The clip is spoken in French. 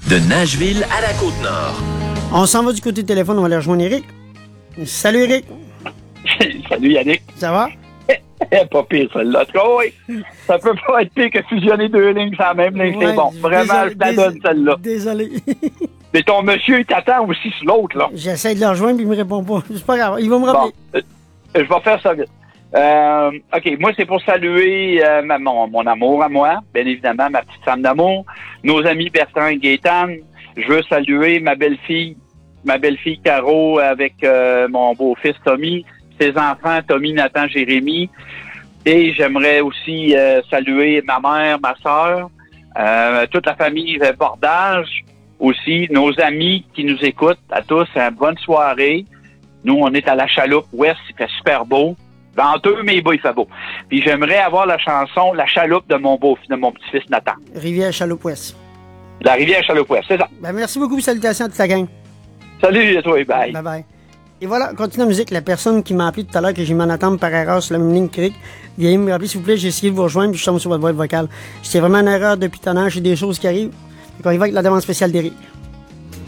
De Nashville à la Côte-Nord. On s'en va du côté du téléphone, on va aller rejoindre Eric. Salut Eric. Salut Yannick. Ça va? Pas pire celle-là. Oui. Ça peut pas être pire que fusionner deux lignes sur la même ligne, Ouais, c'est bon. Vraiment, je la donne celle-là. Désolé. Mais ton monsieur, il t'attend aussi sur l'autre, là. J'essaie de le rejoindre, puis il me répond pas. C'est pas grave, il va me rappeler. Bon, je vais faire ça vite. OK, moi, c'est pour saluer mon amour à moi, bien évidemment, ma petite femme d'amour, nos amis Bertrand et Gaétane. Je veux saluer ma belle-fille Caro avec mon beau-fils Tommy, ses enfants Tommy, Nathan, Jérémy. Et j'aimerais aussi saluer ma mère, ma sœur, toute la famille Bordage, aussi nos amis qui nous écoutent, à tous, bonne soirée. Nous, on est à la Chaloupe Ouest, il fait super beau. Venteux, mais bas, il fait beau. Puis j'aimerais avoir la chanson La Chaloupe de mon petit-fils Nathan. Rivière Chaloupe-Ouest. La rivière Chaloupe-Ouest, c'est ça. Ben, merci beaucoup, salutations à toute la gang. Salut à toi, bye. Bye bye. Et voilà, continue la musique. La personne qui m'a appelé tout à l'heure, que j'ai mis en attente par erreur sur la même ligne cric, veuillez me rappeler, s'il vous plaît, j'ai essayé de vous rejoindre, puis je tombe sur votre boîte vocale. C'est vraiment une erreur depuis tout à l'heure, j'ai des choses qui arrivent. Donc on y va avec la demande spéciale d'Éric.